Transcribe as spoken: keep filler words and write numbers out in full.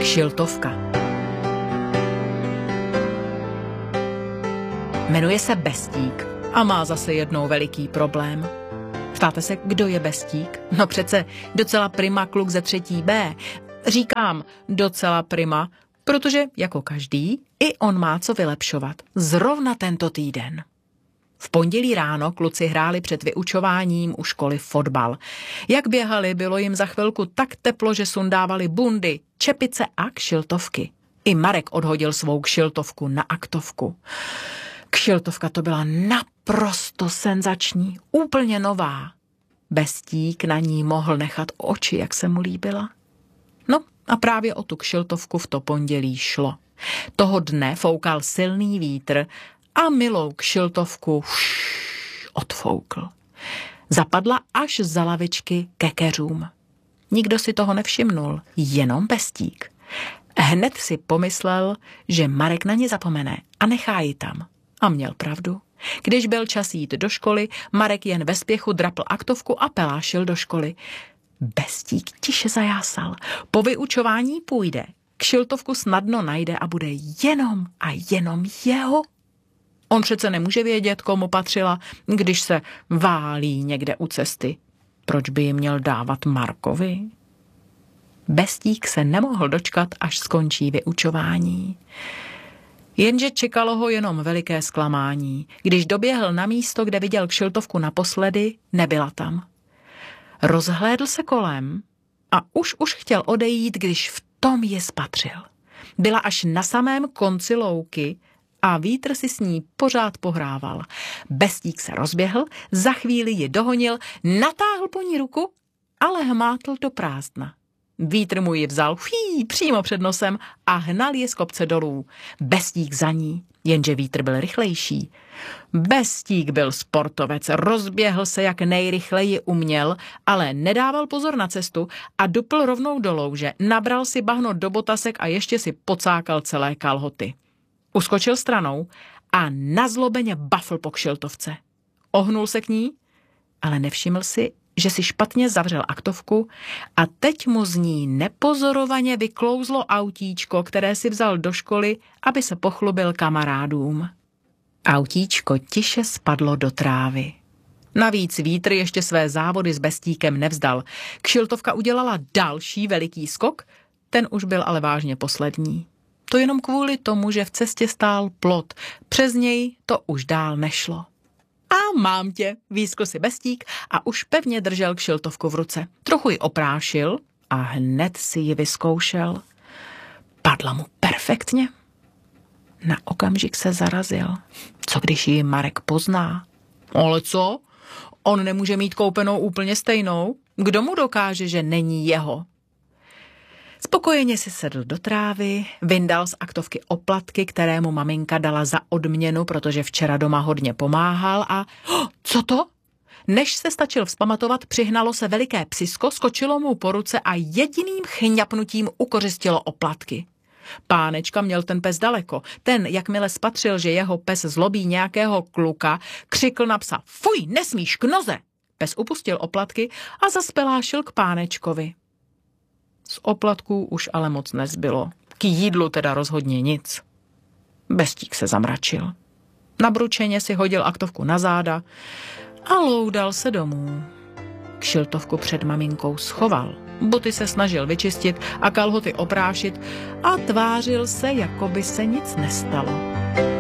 Kšiltovka. Jmenuje se Bestík a má zase jednou veliký problém. Ptáte se, kdo je Bestík? No přece docela prima kluk ze třetí B. Říkám docela prima, protože jako každý, i on má co vylepšovat. Zrovna tento týden. V pondělí ráno kluci hráli před vyučováním u školy fotbal. Jak běhali, bylo jim za chvilku tak teplo, že sundávali bundy, čepice a kšiltovky. I Marek odhodil svou kšiltovku na aktovku. Kšiltovka to byla naprosto senzační, úplně nová. Bestík na ní mohl nechat oči, jak se mu líbila. No a právě o tu kšiltovku v to pondělí šlo. Toho dne foukal silný vítr a milou kšiltovku už odfoukl. Zapadla až za lavičky ke keřům. Nikdo si toho nevšimnul, jenom Bestík. Hned si pomyslel, že Marek na ně zapomene a nechá ji tam. A měl pravdu. Když byl čas jít do školy, Marek jen ve spěchu drapl aktovku a pelášil do školy. Bestík tiše zajásal. Po vyučování půjde. Kšiltovku snadno najde a bude jenom a jenom jeho. On přece nemůže vědět, komu patřila, když se válí někde u cesty. Proč by ji měl dávat Markovi? Bestík se nemohl dočkat, až skončí vyučování. Jenže čekalo ho jenom veliké zklamání. Když doběhl na místo, kde viděl kšiltovku naposledy, nebyla tam. Rozhlédl se kolem a už už chtěl odejít, když v tom ji spatřil. Byla až na samém konci louky a vítr si s ní pořád pohrával. Bestík se rozběhl, za chvíli ji dohonil, natáhl po ní ruku, ale hmátl do prázdna. Vítr mu ji vzal fí, přímo před nosem a hnal je z kopce dolů. Bestík za ní, jenže vítr byl rychlejší. Bestík byl sportovec, rozběhl se, jak nejrychleji uměl, ale nedával pozor na cestu a dupl rovnou do louže, nabral si bahno do botasek a ještě si pocákal celé kalhoty. Uskočil stranou a nazlobeně bafl po kšiltovce. Ohnul se k ní, ale nevšiml si, že si špatně zavřel aktovku a teď mu z ní nepozorovaně vyklouzlo autíčko, které si vzal do školy, aby se pochlubil kamarádům. Autíčko tiše spadlo do trávy. Navíc vítr ještě své závody s Bestíkem nevzdal. Kšiltovka udělala další veliký skok, ten už byl ale vážně poslední. To jenom kvůli tomu, že v cestě stál plot. Přes něj to už dál nešlo. A mám tě, výskl si Bestík a už pevně držel kšiltovku v ruce. Trochu ji oprášil a hned si ji vyzkoušel. Padla mu perfektně. Na okamžik se zarazil. Co když ji Marek pozná? Ale co? On nemůže mít koupenou úplně stejnou? Kdo mu dokáže, že není jeho? Spokojeně si sedl do trávy, vyndal z aktovky oplatky, které mu maminka dala za odměnu, protože včera doma hodně pomáhal a... Oh, co to? Než se stačil vzpamatovat, přihnalo se veliké psisko, skočilo mu po ruce a jediným chňapnutím ukořistilo oplatky. Pánečka měl ten pes daleko. Ten, jakmile spatřil, že jeho pes zlobí nějakého kluka, křikl na psa: Fuj, nesmíš k noze! Pes upustil oplatky a zaspelášil k pánečkovi. Z oplatků už ale moc nezbylo. K jídlu teda rozhodně nic. Bestík se zamračil. Nabručeně si hodil aktovku na záda a loudal se domů. Kšiltovku před maminkou schoval. Boty se snažil vyčistit a kalhoty oprášit a tvářil se, jako by se nic nestalo.